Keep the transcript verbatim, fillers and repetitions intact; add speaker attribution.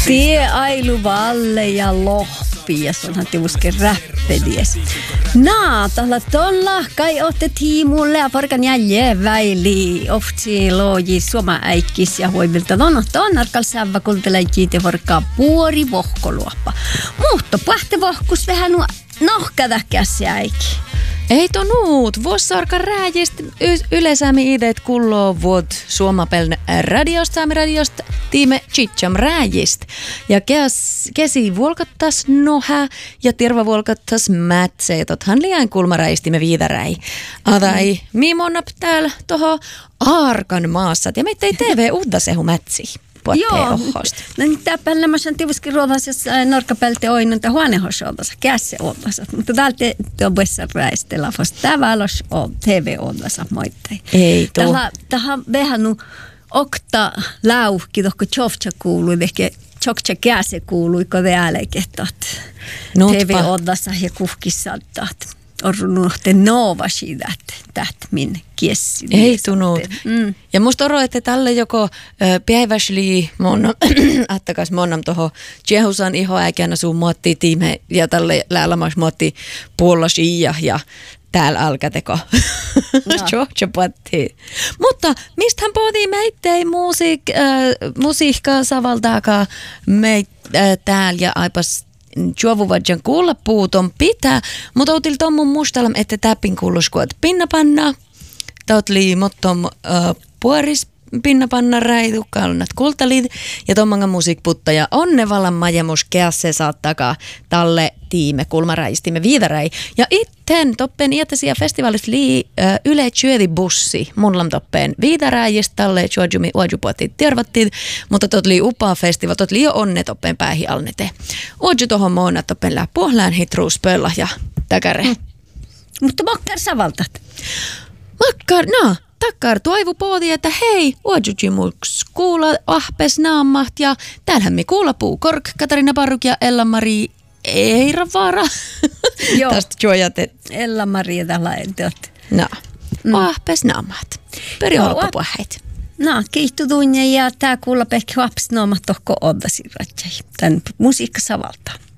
Speaker 1: Tie ailu valle ja lohpi ja sonhan tiusken räppedies. Naa, tällä tolla kai ootte tiimulle ja porkan jälje väili. Oftsi loji suoma äikkis ja huivilta. No, tuon arkal sävä kultele kiite porkaa puori vohkoluoppa. Muutto pähte vohkus vähän nohkadäkäs äikki.
Speaker 2: Ei to nuut. Vuossarka rääjist y- yleisämi ideet kulloo vuod Suomapeln radiosta, saami radiosta, tiime Chicham rääjist. Ja kes, kesi vuolkattas nohä ja tirva vuolkattas mätse. Tothan liian kulmaräistimme viidaräi. Adai, mm. mimonnap täällä toho Arkan maassa. Ja meitä ei T V uddasehu mätsi.
Speaker 1: Joo, no niin tämä päällämässä on tiivuskin ruodaisessa norkapäältä oinunta huonehosoodassa, kässe oodassa. Mutta täältä on vuossa räistellä, koska tämä on T V-oodassa moittain.
Speaker 2: Ei tuo.
Speaker 1: Tähän vähän okta lauhki, tohko tjovtsa kuului, ehkä tjovtsa käse kuului, kun te ääleketat T V-oodassa ja kuhkissa taat. On runohten nova siitä, että min kiessi.
Speaker 2: Ei tunut. Mm. Ja musta oro, että tälle joko äh, päiväsli mon attakas monnam toho Jehusan iho äikänä suu muotti tiime ja tälle läälämaks muotti puolasi ja ja täällä alkateko. No. Mutta mistähän pohtii meittei musiik, äh, musiikkaa savaltaakaan meit äh, täällä ja aipas juovuvadjan kuulla puuton pitää, mutta outil tommun mustalam, että täppin kuuluskuot pinnapanna. Tautli mottom uh, puoris pinnapanna räitu, kalunat kultaliit ja tommanga musiikputtaja onne vallan majemus keasse saattakaa talle tiime kulmaräistimme viidaräi. Ja itten toppen iätäsiä festivaalissa lii uh, yle tjödi bussi munlam toppen viidaräijistä talle tjuojumi uojupuotit tervattiin, mutta tot lii upaa festival, tot lii jo onne toppen päähi alnete. Uoju tohon moona toppen lää puhlään hitruus pöllä ja täkäre. Mm.
Speaker 1: Mutta makkar savaltat.
Speaker 2: Makkar, no. Takkar toivu poodi, että hei, uojujimuks kuulla ahpes naammaht ja täällähän me kuulla puu kork, Katarina Parruk ja Ella-Mari Eiravaara.
Speaker 1: Joo,
Speaker 2: tästä juojate.
Speaker 1: Ella-Mari tällä enteot.
Speaker 2: No, mm. ahpes naammaht. Peri no, olkopuheit.
Speaker 1: No, kiihtu tunne ja tää kuulla pekki hapsnaamat tohko oddasi ratsai. Tän musiikka savaltaa.